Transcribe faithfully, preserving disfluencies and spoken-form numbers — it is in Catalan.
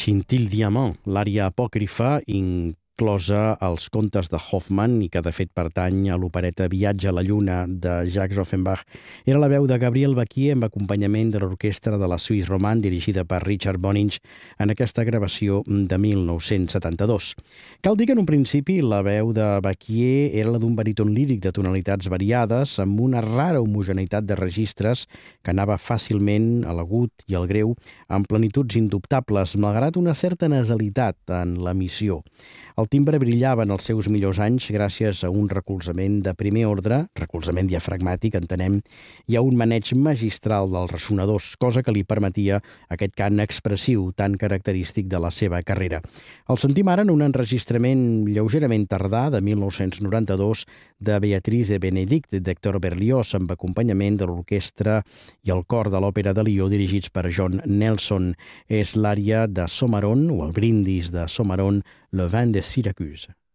Scintille Diamant, l'ària apòcrifa inclosa als contes de Hoffmann i que de fet pertany a l'opereta Viatge a la Lluna de Jacques Offenbach. Era la veu de Gabriel Bacquier amb acompanyament de l'orquestra de la Suisse Romande dirigida per Richard Boninch en aquesta gravació de mil nou-cents setanta-dos. Cal dir que en un principi la veu de Bacquier era la d'un baríton líric de tonalitats variades amb una rara homogeneïtat de registres que anava fàcilment a l'agut i al greu amb plenituds indubtables, malgrat una certa nasalitat en l'emissió. El timbre brillava en els seus millors anys gràcies a un recolzament de primer ordre, recolzament diafragmàtic, entenem, i a un maneig magistral dels ressonadors, cosa que li permetia aquest cant expressiu tan característic de la seva carrera. El sentim ara en un enregistrament lleugerament tardà de mil nou-cents noranta-dos de Beatrice Benedict d'Hector Berlioz amb acompanyament de l'orquestra i el cor de l'Òpera de Lió dirigits per John Nelson. És l'ària de Sommaron, o el brindis de Sommaron, Le vin de Syracuse.